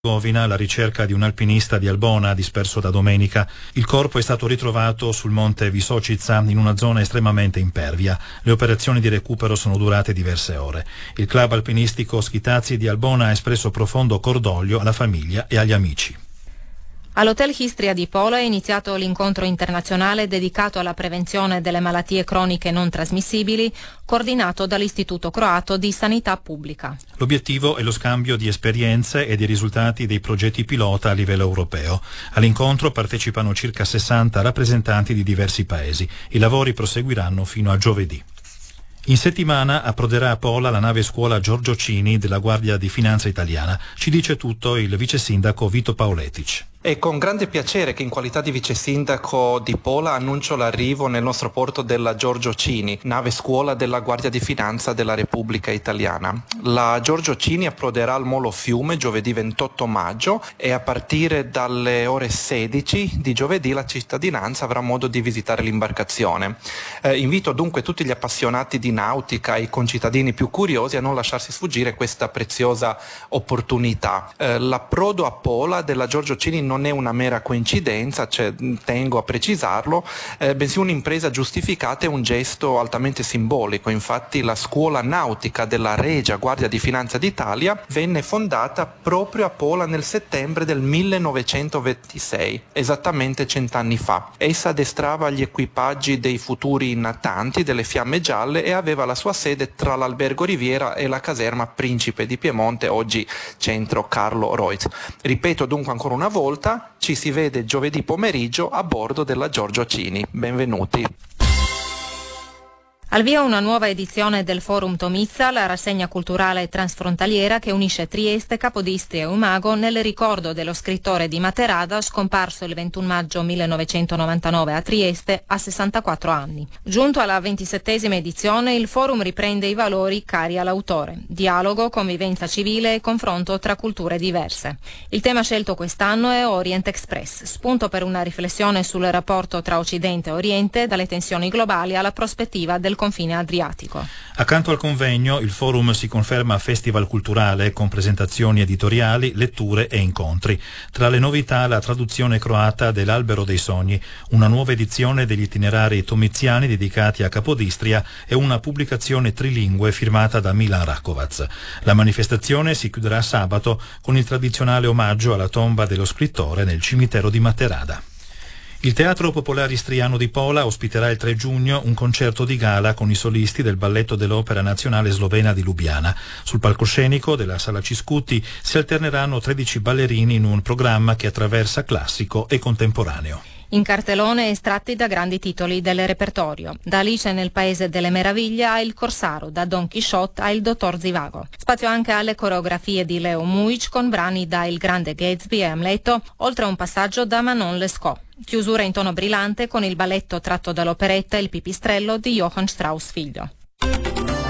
alla ricerca di un alpinista di Albona disperso da domenica. Il corpo è stato ritrovato sul monte Visocica in una zona estremamente impervia. Le operazioni di recupero sono durate diverse ore. Il club alpinistico Schitazzi di Albona ha espresso profondo cordoglio alla famiglia e agli amici. All'Hotel Istria di Pola è iniziato l'incontro internazionale dedicato alla prevenzione delle malattie croniche non trasmissibili, coordinato dall'Istituto Croato di Sanità Pubblica. L'obiettivo è lo scambio di esperienze e di risultati dei progetti pilota a livello europeo. All'incontro partecipano circa 60 rappresentanti di diversi paesi. I lavori proseguiranno fino a giovedì. In settimana approderà a Pola la nave scuola Giorgio Cini della Guardia di Finanza italiana. Ci dice tutto il vice sindaco Vito Pauletic. È con grande piacere che in qualità di vice sindaco di Pola annuncio l'arrivo nel nostro porto della Giorgio Cini, nave scuola della Guardia di Finanza della Repubblica Italiana. La Giorgio Cini approderà al Molo Fiume giovedì 28 maggio e a partire dalle ore 16 di giovedì la cittadinanza avrà modo di visitare l'imbarcazione. Invito dunque tutti gli appassionati di nautica e i concittadini più curiosi a non lasciarsi sfuggire questa preziosa opportunità. L'approdo a Pola della Giorgio Cini non è una mera coincidenza, tengo a precisarlo, bensì un'impresa giustificata e un gesto altamente simbolico. Infatti la scuola nautica della Regia Guardia di Finanza d'Italia venne fondata proprio a Pola nel settembre del 1926, esattamente 100 anni fa. Essa addestrava gli equipaggi dei futuri natanti delle Fiamme Gialle e aveva la sua sede tra l'Albergo Riviera e la caserma Principe di Piemonte, oggi centro Carlo Reutz. Ripeto dunque ancora una volta, ci si vede giovedì pomeriggio a bordo della Giorgio Cini. Benvenuti. Al via una nuova edizione del Forum Tomizza, la rassegna culturale transfrontaliera che unisce Trieste, Capodistria e Umago nel ricordo dello scrittore di Materada scomparso il 21 maggio 1999 a Trieste a 64 anni. Giunto alla 27esima edizione, il forum riprende i valori cari all'autore: dialogo, convivenza civile e confronto tra culture diverse. Il tema scelto quest'anno è Orient Express, spunto per una riflessione sul rapporto tra Occidente e Oriente, dalle tensioni globali alla prospettiva del confine adriatico. Accanto al convegno, il forum si conferma festival culturale con presentazioni editoriali, letture e incontri. Tra le novità la traduzione croata dell'Albero dei Sogni, una nuova edizione degli itinerari tomiziani dedicati a Capodistria e una pubblicazione trilingue firmata da Milan Rakovac. La manifestazione si chiuderà sabato con il tradizionale omaggio alla tomba dello scrittore nel cimitero di Materada. Il Teatro Popolare Istriano di Pola ospiterà il 3 giugno un concerto di gala con i solisti del Balletto dell'Opera Nazionale Slovena di Lubiana. Sul palcoscenico della Sala Ciscuti si alterneranno 13 ballerini in un programma che attraversa classico e contemporaneo. In cartellone estratti da grandi titoli del repertorio. Da Alice nel Paese delle Meraviglie a Il Corsaro, da Don Quixote a Il Dottor Zivago. Spazio anche alle coreografie di Leo Mujic con brani da Il Grande Gatsby e Amleto, oltre a un passaggio da Manon Lescaut. Chiusura in tono brillante con il balletto tratto dall'operetta Il Pipistrello di Johann Strauss figlio.